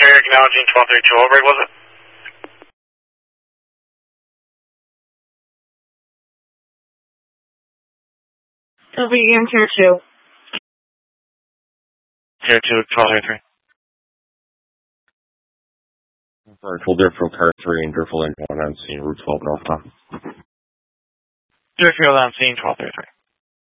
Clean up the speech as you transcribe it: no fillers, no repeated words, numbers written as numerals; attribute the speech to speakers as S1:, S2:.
S1: acknowledging 1232. What rate was it?
S2: It'll be in Tier 2.
S1: Tier 2, 1233.
S3: Virtual Deerfield Car 3 and Deerfield Engine on scene, Route 12 northbound.
S1: Deerfield on scene, 1233.